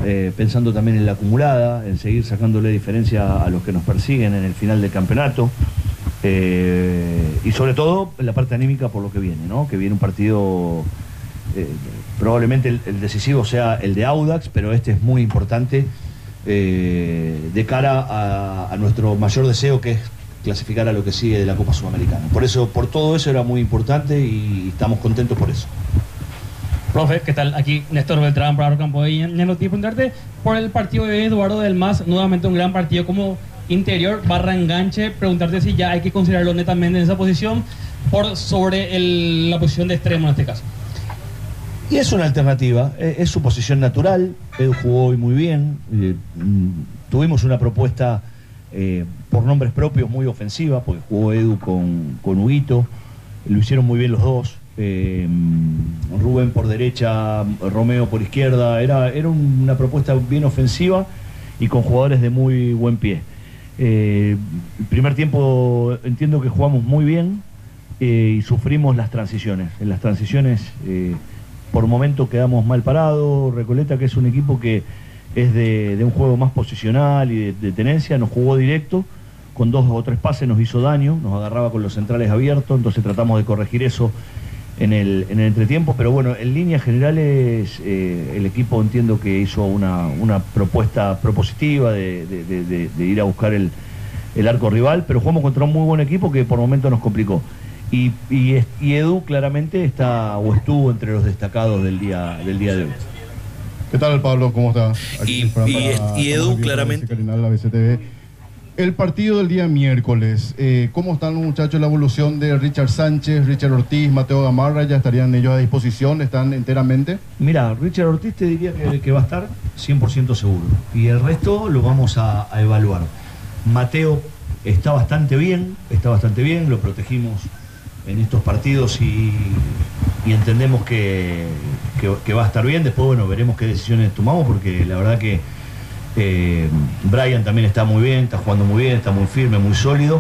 pensando también en la acumulada, en seguir sacándole diferencia a los que nos persiguen en el final del campeonato, y sobre todo en la parte anímica por lo que viene, ¿no? Que viene un partido, probablemente el decisivo sea el de Audax, pero este es muy importante de cara a nuestro mayor deseo, que es clasificar a lo que sigue de la Copa Sudamericana. Por todo eso era muy importante y estamos contentos por eso. Profe, ¿qué tal? Aquí Néstor Beltrán para Campo de Lleno. Preguntarte por el partido de Eduardo del Mas, nuevamente un gran partido como interior barra enganche. Preguntarte si ya hay que considerarlo netamente en esa posición por sobre la posición de extremo en este caso. Y es una alternativa, es su posición natural. Edu jugó hoy muy bien. Tuvimos una propuesta por nombres propios muy ofensiva, porque jugó Edu con Huguito, lo hicieron muy bien los dos. Rubén por derecha, Romeo por izquierda, era una propuesta bien ofensiva y con jugadores de muy buen pie. El primer tiempo entiendo que jugamos muy bien y sufrimos las transiciones. En las transiciones por momento quedamos mal parados. Recoleta, que es un equipo que es de un juego más posicional y de tenencia, nos jugó directo, con 2 o 3 pases nos hizo daño, nos agarraba con los centrales abiertos, entonces tratamos de corregir eso en el entretiempo, pero bueno, en líneas generales el equipo entiendo que hizo una propuesta propositiva de ir a buscar el arco rival, pero jugamos contra un muy buen equipo que por momento nos complicó. Y Edu claramente estuvo entre los destacados del día de hoy. ¿Qué tal, Pablo? ¿Cómo está? Y Edu claramente... La BCTV. El partido del día miércoles, ¿cómo están los muchachos? La evolución de Richard Sánchez, Richard Ortiz, Mateo Gamarra, ¿ya estarían ellos a disposición? ¿Están enteramente? Mira, Richard Ortiz te diría que va a estar 100% seguro. Y el resto lo vamos a evaluar. Mateo está bastante bien, lo protegimos en estos partidos y entendemos que va a estar bien. Después, bueno, veremos qué decisiones tomamos, porque la verdad que Brian también está muy bien, está jugando muy bien, está muy firme, muy sólido.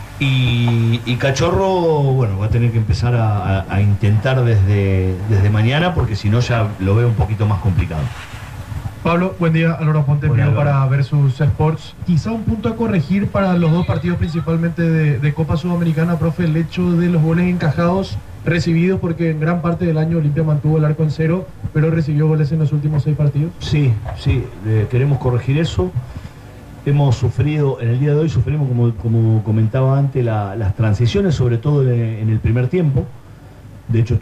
Y Cachorro, bueno, va a tener que empezar a intentar desde mañana, porque si no ya lo veo un poquito más complicado. Pablo, buen día. Álvaro Ponte, para Versus Sports. Quizá un punto a corregir para los dos partidos, principalmente de Copa Sudamericana, profe, el hecho de los goles encajados recibidos, porque en gran parte del año Olimpia mantuvo el arco en 0, pero recibió goles en los últimos 6 partidos. Sí, queremos corregir eso. Hemos sufrido, en el día de hoy sufrimos, como comentaba antes, las transiciones, sobre todo en el primer tiempo. De hecho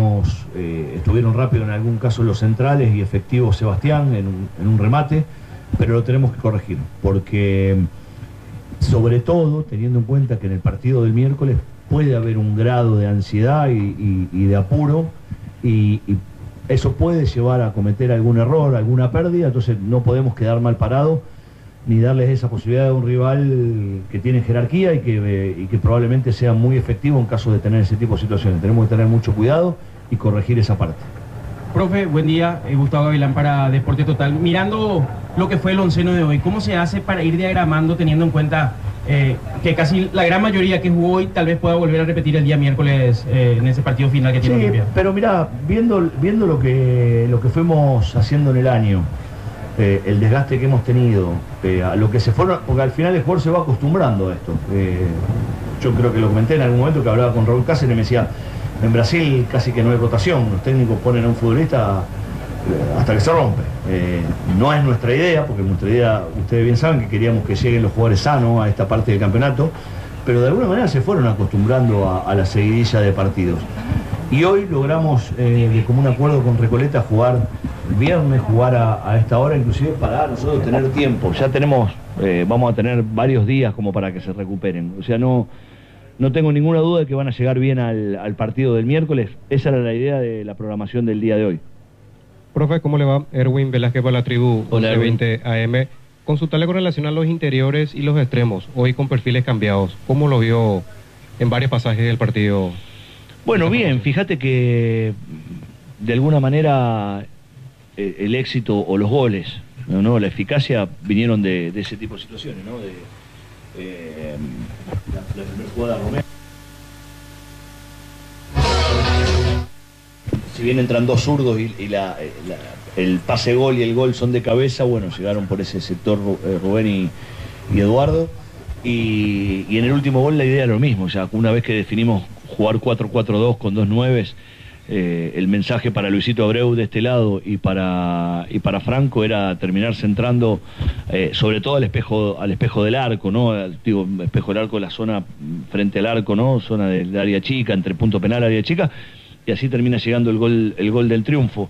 estuvieron rápido en algún caso los centrales y efectivo Sebastián en un remate, pero lo tenemos que corregir, porque sobre todo teniendo en cuenta que en el partido del miércoles puede haber un grado de ansiedad y de apuro, y eso puede llevar a cometer algún error, alguna pérdida. Entonces no podemos quedar mal parados ni darles esa posibilidad a un rival que tiene jerarquía y que probablemente sea muy efectivo en caso de tener ese tipo de situaciones. Tenemos que tener mucho cuidado y corregir esa parte. Profe, buen día. Gustavo Gavilán para Deporte Total. Mirando lo que fue el onceno de hoy, ¿cómo se hace para ir diagramando, teniendo en cuenta que casi la gran mayoría que jugó hoy tal vez pueda volver a repetir el día miércoles en ese partido final que tiene Olimpia? Pero mira, viendo lo que fuimos haciendo en el año, el desgaste que hemos tenido, a lo que se fueron, porque al final el jugador se va acostumbrando a esto. Yo creo que lo comenté en algún momento, que hablaba con Raúl Cáceres y me decía, en Brasil casi que no hay rotación, los técnicos ponen a un futbolista hasta que se rompe. No es nuestra idea, porque nuestra idea, ustedes bien saben que queríamos que lleguen los jugadores sanos a esta parte del campeonato, pero de alguna manera se fueron acostumbrando a la seguidilla de partidos. Y hoy logramos, de común acuerdo con Recoleta, jugar el viernes, jugar a esta hora, inclusive para nosotros tener tiempo. Ya vamos a tener varios días como para que se recuperen. O sea, no tengo ninguna duda de que van a llegar bien al partido del miércoles. Esa era la idea de la programación del día de hoy. Profe, ¿cómo le va? Erwin Velázquez para la tribu 1120 AM. Consultarle con relación a los interiores y los extremos, hoy con perfiles cambiados. ¿Cómo lo vio en varios pasajes del partido? Bueno, bien, fíjate que de alguna manera el éxito o los goles, ¿no? La eficacia vinieron de ese tipo de situaciones, ¿no? La primera jugada Romeo. si bien entran dos zurdos y el pase gol y el gol son de cabeza, bueno, llegaron por ese sector Rubén y Eduardo. Y en el último gol la idea era lo mismo, ya una vez que definimos jugar 4-4-2 con dos nueves, el mensaje para Luisito Abreu de este lado y para Franco era terminar centrando sobre todo al espejo del arco, ¿no? Digo, espejo del arco, la zona frente al arco, ¿no? Zona del área chica, entre punto penal y área chica, y así termina llegando el gol del triunfo.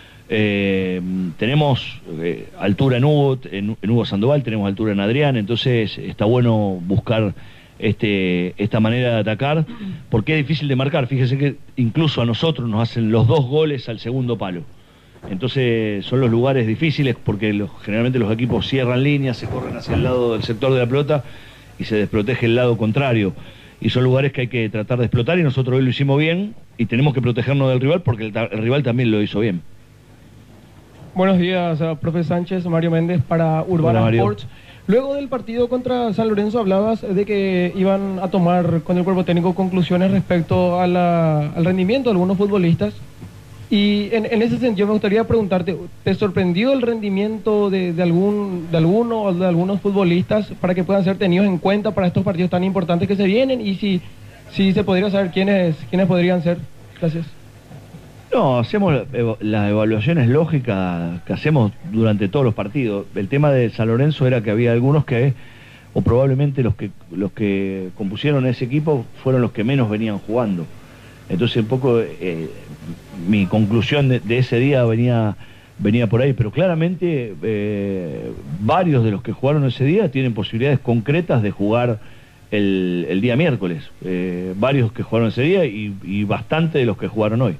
Tenemos altura en Hugo Sandoval, tenemos altura en Adrián, entonces está bueno buscar esta manera de atacar, porque es difícil de marcar. Fíjese que incluso a nosotros nos hacen los dos goles al segundo palo, entonces son los lugares difíciles porque generalmente los equipos cierran líneas, se corren hacia el lado del sector de la pelota y se desprotege el lado contrario, y son lugares que hay que tratar de explotar, y nosotros hoy lo hicimos bien y tenemos que protegernos del rival porque el rival también lo hizo bien. Buenos días, profe Sánchez, Mario Méndez para Urbana Sports. Luego del partido contra San Lorenzo hablabas de que iban a tomar con el cuerpo técnico conclusiones respecto al rendimiento de algunos futbolistas. Y en ese sentido me gustaría preguntarte, ¿te sorprendió el rendimiento de alguno o de algunos futbolistas para que puedan ser tenidos en cuenta para estos partidos tan importantes que se vienen? Y si se podría saber quiénes podrían ser. Gracias. No, hacemos las evaluaciones lógicas que hacemos durante todos los partidos. El tema de San Lorenzo era que había algunos o probablemente los que compusieron ese equipo fueron los que menos venían jugando. Entonces un poco mi conclusión de ese día venía por ahí, pero claramente varios de los que jugaron ese día tienen posibilidades concretas de jugar el día miércoles. Varios que jugaron ese día y bastante de los que jugaron hoy.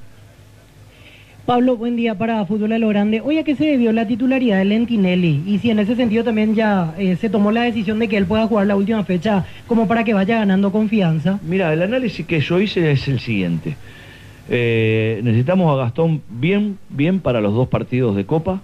Pablo, buen día para Fútbol a lo Grande. Hoy, ¿a qué se debió la titularidad de Lentinelli? Y si en ese sentido también ya se tomó la decisión de que él pueda jugar la última fecha como para que vaya ganando confianza. Mira, el análisis que yo hice es el siguiente. Necesitamos a Gastón bien para los dos partidos de Copa.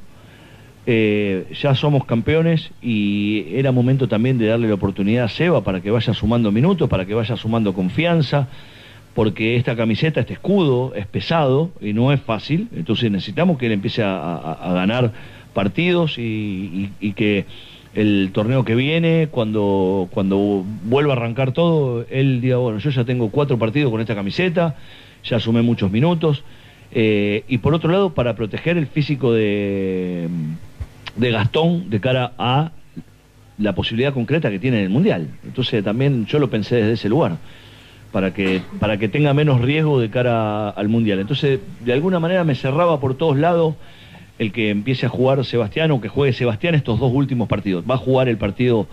Ya somos campeones y era momento también de darle la oportunidad a Seba para que vaya sumando minutos, para que vaya sumando confianza, porque esta camiseta, este escudo, es pesado y no es fácil, entonces necesitamos que él empiece a ganar partidos y que el torneo que viene, cuando vuelva a arrancar todo, él diga, bueno, yo ya tengo 4 partidos con esta camiseta, ya sumé muchos minutos, y por otro lado, para proteger el físico de Gastón de cara a la posibilidad concreta que tiene en el Mundial. Entonces también yo lo pensé desde ese lugar, para que tenga menos riesgo de cara al Mundial. Entonces, de alguna manera me cerraba por todos lados el que empiece a jugar Sebastián o que juegue Sebastián estos dos últimos partidos. Va a jugar el partido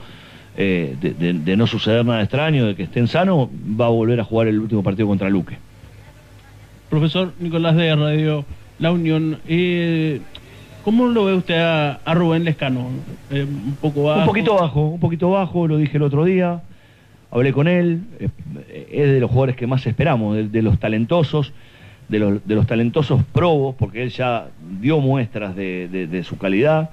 de no suceder nada extraño, de que estén sanos, va a volver a jugar el último partido contra Luque. Profesor Nicolás de Radio La Unión, ¿cómo lo ve usted a Rubén Lescano? Un poco bajo. Un poquito bajo, lo dije el otro día. Hablé con él, es de los jugadores que más esperamos, de los talentosos, de los talentosos probos, porque él ya dio muestras de su calidad.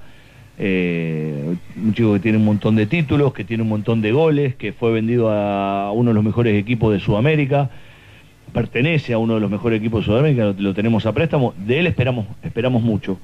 Un chico que tiene un montón de títulos, que tiene un montón de goles, que fue vendido a uno de los mejores equipos de Sudamérica, pertenece a uno de los mejores equipos de Sudamérica, lo tenemos a préstamo, de él esperamos mucho.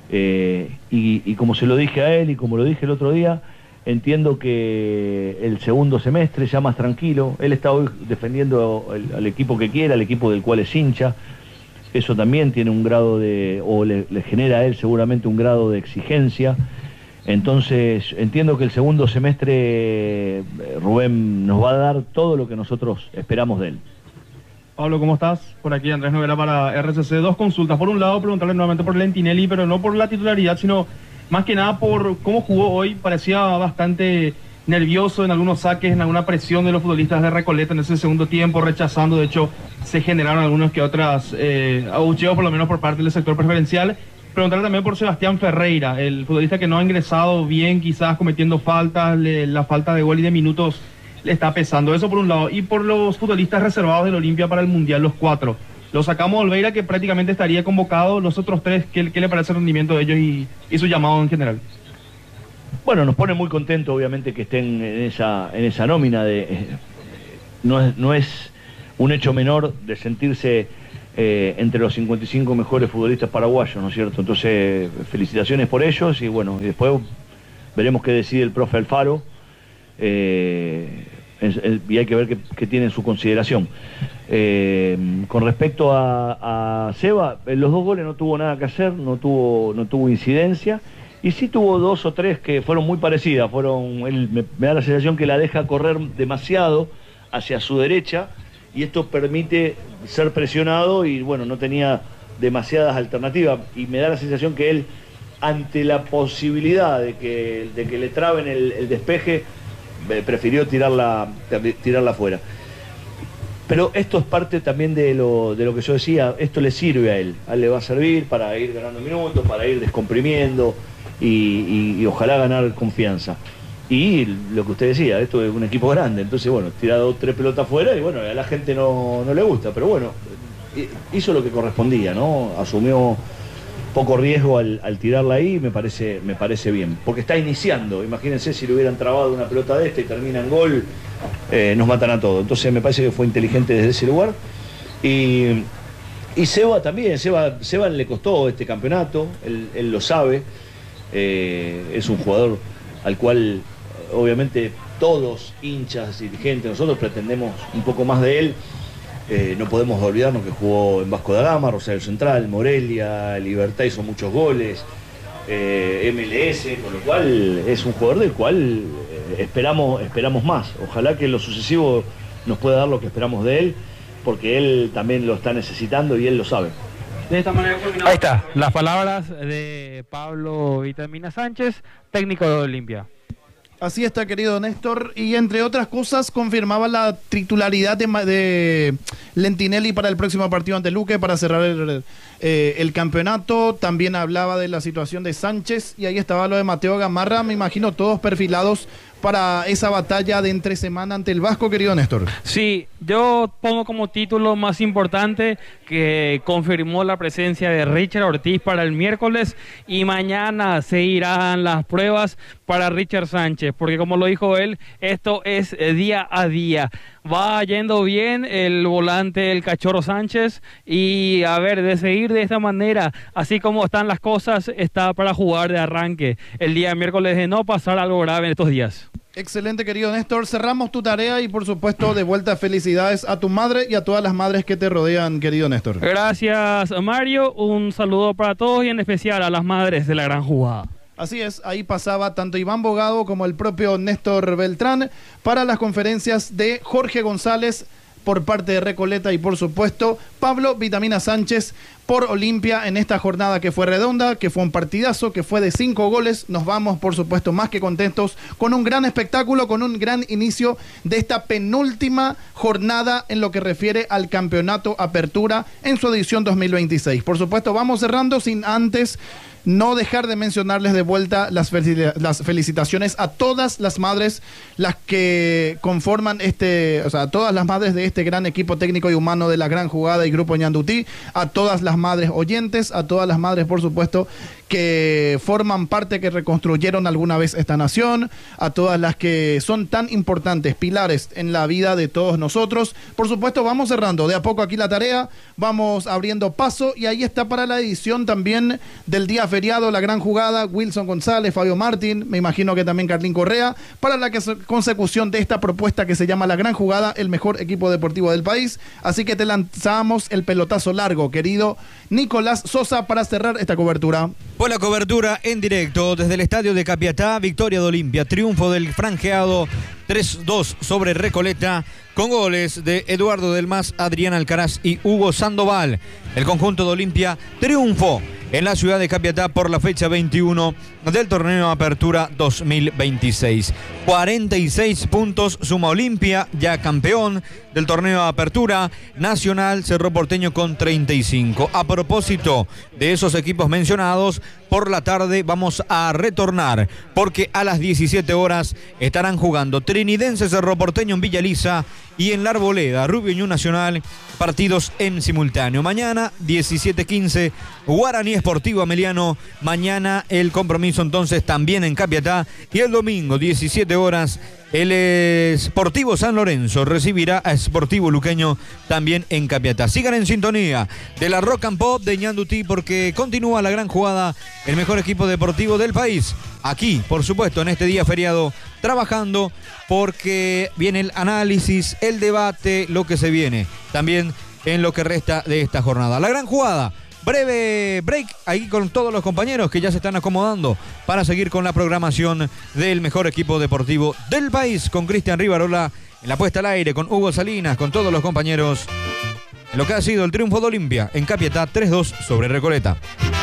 Y como se lo dije a él y como lo dije el otro día, entiendo que el segundo semestre ya más tranquilo, él está hoy defendiendo al equipo que quiera, al equipo del cual es hincha, eso también tiene un grado le genera a él seguramente un grado de exigencia, entonces entiendo que el segundo semestre Rubén nos va a dar todo lo que nosotros esperamos de él. Pablo, ¿cómo estás? Por aquí Andrés Novela para RCC. 2 consultas. Por un lado, preguntarle nuevamente por Lentinelli, pero no por la titularidad, sino más que nada por cómo jugó hoy. Parecía bastante nervioso en algunos saques, en alguna presión de los futbolistas de Recoleta en ese segundo tiempo, rechazando. De hecho, se generaron algunos que otras abucheos, por lo menos por parte del sector preferencial. Preguntarle también por Sebastián Ferreira, el futbolista que no ha ingresado bien, quizás cometiendo faltas, la falta de gol y de minutos le está pesando. Eso por un lado. Y por los futbolistas reservados del Olimpia para el Mundial, los 4. Lo sacamos a Olveira, que prácticamente estaría convocado. Los otros 3, ¿qué le parece el rendimiento de ellos y su llamado en general? Bueno, nos pone muy contento, obviamente, que estén en esa nómina. No es un hecho menor de sentirse entre los 55 mejores futbolistas paraguayos, ¿no es cierto? Entonces, felicitaciones por ellos y bueno, y después veremos qué decide el profe Alfaro. Y hay que ver qué tiene en su consideración. Con respecto a Seba, en los 2 goles no tuvo nada que hacer, no tuvo incidencia, y sí tuvo 2 o 3 que fueron muy parecidas. Me da la sensación que la deja correr demasiado hacia su derecha, y esto permite ser presionado, y bueno, no tenía demasiadas alternativas, y me da la sensación que él, ante la posibilidad de que le traben el despeje, prefirió tirarla fuera. Pero esto es parte también de lo que yo decía, esto le sirve a él le va a servir para ir ganando minutos, para ir descomprimiendo y ojalá ganar confianza. Y lo que usted decía, esto es un equipo grande, entonces bueno, tira 2 o 3 pelotas fuera y bueno, a la gente no le gusta, pero bueno, hizo lo que correspondía, ¿no? Asumió poco riesgo al tirarla ahí, me parece bien, porque está iniciando. Imagínense si le hubieran trabado una pelota de esta y termina en gol, nos matan a todos. Entonces me parece que fue inteligente desde ese lugar. Y Seba también, Seba le costó este campeonato, él lo sabe, es un jugador al cual obviamente todos, hinchas, dirigentes, nosotros pretendemos un poco más de él. No podemos olvidarnos que jugó en Vasco da Gama, Rosario Central, Morelia, Libertad, hizo muchos goles, MLS, con lo cual es un jugador del cual esperamos más. Ojalá que en lo sucesivo nos pueda dar lo que esperamos de él, porque él también lo está necesitando y él lo sabe. De esta manera ahí está, las palabras de Pablo Vitamina Sánchez, técnico de Olimpia. Así está, querido Néstor, y entre otras cosas confirmaba la titularidad de Lentinelli para el próximo partido ante Luque para cerrar el campeonato. También hablaba de la situación de Sánchez y ahí estaba lo de Mateo Gamarra, me imagino todos perfilados para esa batalla de entre semana ante el Vasco, querido Néstor. Sí, yo pongo como título más importante que confirmó la presencia de Richard Ortiz para el miércoles, y mañana se irán las pruebas para Richard Sánchez, porque como lo dijo él, esto es día a día. Va yendo bien el volante, el Cachorro Sánchez, y a ver, de seguir de esta manera, así como están las cosas, está para jugar de arranque el día miércoles, de no pasar algo grave en estos días. Excelente, querido Néstor. Cerramos tu tarea y por supuesto de vuelta felicidades a tu madre y a todas las madres que te rodean, querido Néstor. Gracias, Mario. Un saludo para todos y en especial a las madres de la gran jugada. Así es, ahí pasaba tanto Iván Bogado como el propio Néstor Beltrán para las conferencias de Jorge González por parte de Recoleta y por supuesto Pablo Vitamina Sánchez por Olimpia en esta jornada que fue redonda, que fue un partidazo, que fue de 5 goles. Nos vamos por supuesto más que contentos con un gran espectáculo, con un gran inicio de esta penúltima jornada en lo que refiere al campeonato Apertura en su edición 2026. Por supuesto vamos cerrando sin antes no dejar de mencionarles de vuelta las felicitaciones a todas las madres, las que conforman todas las madres de este gran equipo técnico y humano de la gran jugada y Grupo Ñandutí, a todas las madres oyentes, a todas las madres, por supuesto, que forman parte, que reconstruyeron alguna vez esta nación, a todas las que son tan importantes, pilares en la vida de todos nosotros. Por supuesto, vamos cerrando de a poco aquí la tarea, vamos abriendo paso y ahí está para la edición también del día feriado, la gran jugada, Wilson González, Fabio Martín, me imagino que también Carlín Correa, para la consecución de esta propuesta que se llama La Gran Jugada, el mejor equipo deportivo del país. Así que te lanzamos el pelotazo largo, querido Nicolás Sosa, para cerrar esta cobertura. Por la cobertura en directo desde el estadio de Capiatá, victoria de Olimpia, triunfo del franjeado 3-2 sobre Recoleta, con goles de Eduardo Del Mas, Adrián Alcaraz y Hugo Sandoval. El conjunto de Olimpia triunfó en la ciudad de Capiatá por la fecha 21 del torneo Apertura 2026. 46 puntos suma Olimpia, ya campeón del torneo Apertura Nacional. Cerro Porteño con 35. A propósito de esos equipos mencionados, por la tarde vamos a retornar, porque a las 17 horas estarán jugando Trinidense Cerro Porteño en Villa Elisa y en La Arboleda, Rubio Ñu Nacional, partidos en simultáneo. Mañana 17:15 Guaraní Esportivo Ameliano. Mañana el compromiso entonces también en Capiatá, y el domingo 17 horas El Sportivo San Lorenzo recibirá a Sportivo Luqueño también en Capiatá. Sigan en sintonía de la Rock and Pop de Ñandutí porque continúa la gran jugada, el mejor equipo deportivo del país. Aquí, por supuesto, en este día feriado, trabajando porque viene el análisis, el debate, lo que se viene. También en lo que resta de esta jornada. La gran jugada. Breve break ahí con todos los compañeros que ya se están acomodando para seguir con la programación del mejor equipo deportivo del país, con Cristian Rivarola en la puesta al aire, con Hugo Salinas, con todos los compañeros en lo que ha sido el triunfo de Olimpia en Capiatá 3-2 sobre Recoleta.